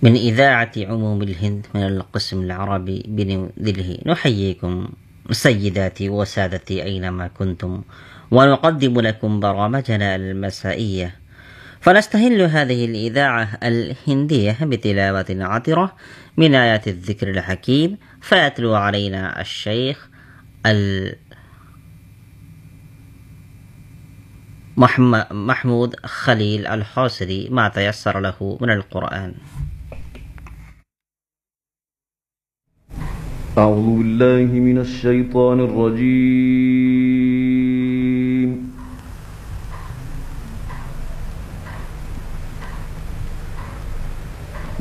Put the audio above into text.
من إذاعة عموم الهند من القسم العربي بنيو دلهي، نحييكم سيداتي وسادتي أينما كنتم، ونقدم لكم برامجنا المسائية. فنستهل هذه الإذاعة الهندية بتلاوة عطرة من آيات الذكر الحكيم، فيتلو علينا الشيخ محمود خليل الحوصري ما تيسر له من القرآن. أعوذ بالله من الشيطان الرجيم.